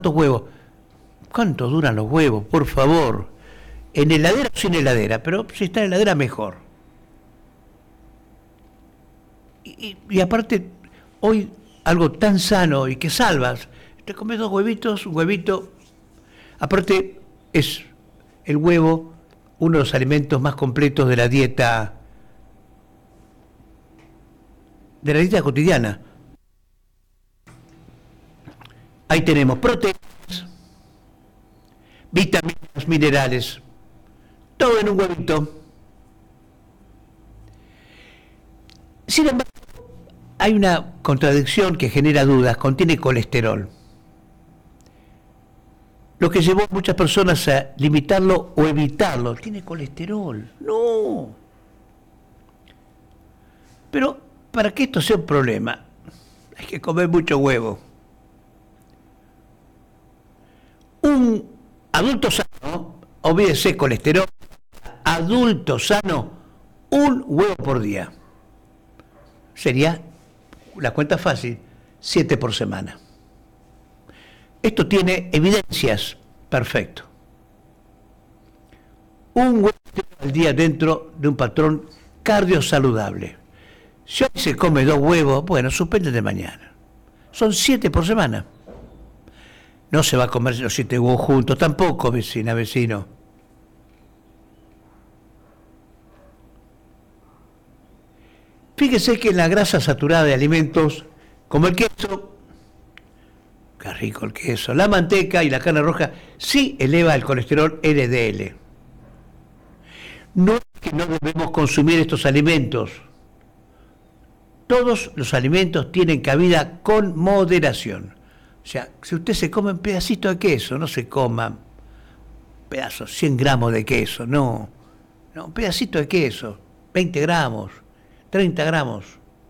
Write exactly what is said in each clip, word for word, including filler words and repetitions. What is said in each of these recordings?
¿Cuántos huevos? ¿Cuánto duran los huevos? Por favor. ¿En heladera o sin heladera? Pero si está en heladera, mejor. Y, y, y aparte, hoy algo tan sano y que salvas. Te comes dos huevitos, un huevito. Aparte, es el huevo uno de los alimentos más completos de la dieta, de la dieta cotidiana. Ahí tenemos proteínas, vitaminas, minerales, todo en un huevito. Sin embargo, hay una contradicción que genera dudas, contiene colesterol. Lo que llevó a muchas personas a limitarlo o evitarlo. Tiene colesterol. No. Pero para que esto sea un problema, hay que comer mucho huevo. Un adulto sano, olvídese colesterol, adulto sano, un huevo por día. Sería, la cuenta fácil, siete por semana. Esto tiene evidencias, perfecto. Un huevo al día dentro de un patrón cardiosaludable. Si hoy se come dos huevos, bueno, suspende de mañana. Son siete por semana. No se va a comer los siete huevos juntos, tampoco, vecina, vecino. Fíjese que en la grasa saturada de alimentos, como el queso, qué rico el queso, la manteca y la carne roja, sí eleva el colesterol L D L. No es que no debemos consumir estos alimentos. Todos los alimentos tienen cabida con moderación. O sea, si usted se come un pedacito de queso, no se coma pedazos, cien gramos de queso, no. No, un pedacito de queso, veinte gramos, treinta gramos.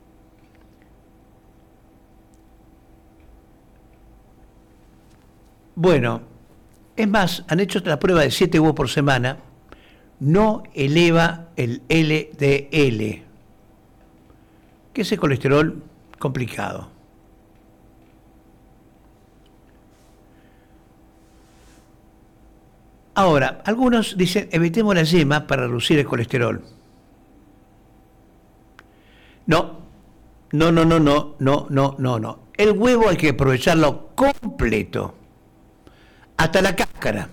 Bueno, es más, han hecho la prueba de siete huevos por semana, no eleva el L D L, que es el colesterol complicado. Ahora, algunos dicen, evitemos la yema para reducir el colesterol. No, no, no, no, no, no, no, no, no. El huevo hay que aprovecharlo completo, hasta la cáscara.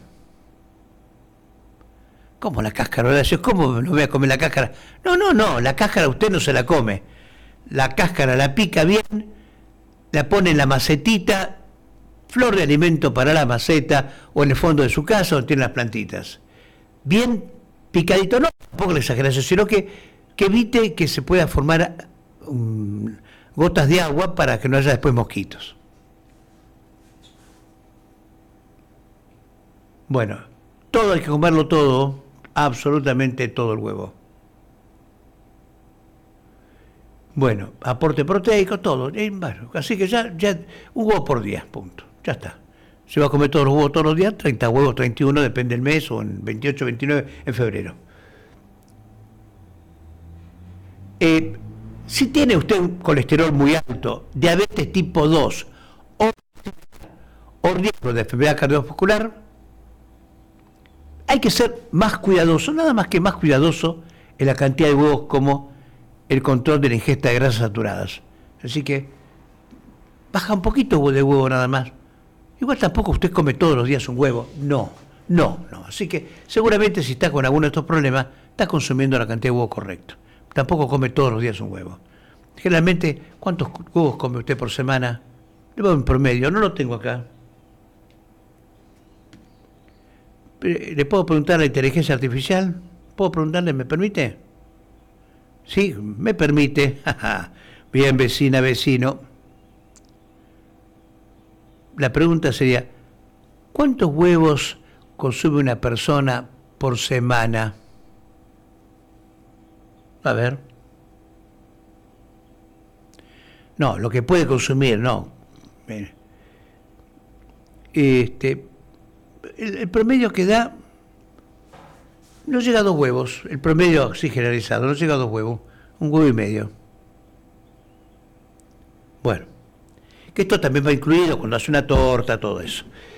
¿Cómo la cáscara? ¿Cómo no voy a comer la cáscara? No, no, no, la cáscara usted no se la come. La cáscara la pica bien, la pone en la macetita, flor de alimento para la maceta, o en el fondo de su casa donde tiene las plantitas. Bien picadito, no tampoco la exageración, sino que, que evite que se pueda formar um, gotas de agua para que no haya después mosquitos. Bueno, todo hay que comerlo todo, absolutamente todo el huevo. Bueno, aporte proteico, todo. Eh, bueno, así que ya, ya un huevo por día, punto. Ya está. Se va a comer todos los huevos todos los días, treinta huevos, treinta y uno, depende del mes, o en veintiocho, veintinueve, en febrero. Eh, si tiene usted un colesterol muy alto, diabetes tipo dos, o, o riesgo de enfermedad cardiovascular, hay que ser más cuidadoso, nada más que más cuidadoso en la cantidad de huevos como el control de la ingesta de grasas saturadas. Así que baja un poquito de huevo nada más. Igual tampoco usted come todos los días un huevo. No, no, no. Así que seguramente si está con alguno de estos problemas, está consumiendo la cantidad de huevo correcta. Tampoco come todos los días un huevo. Generalmente, ¿cuántos huevos come usted por semana? Le voy a un promedio, no lo tengo acá. ¿Le puedo preguntar a la inteligencia artificial? ¿Puedo preguntarle, me permite? Sí, me permite. Bien, vecina, vecino. La pregunta sería, ¿cuántos huevos consume una persona por semana? A ver. No, lo que puede consumir, no. Este, el, el promedio que da no llega a dos huevos. El promedio así generalizado no llega a dos huevos. Un huevo y medio. Bueno. que esto también va incluido cuando hace una torta, todo eso.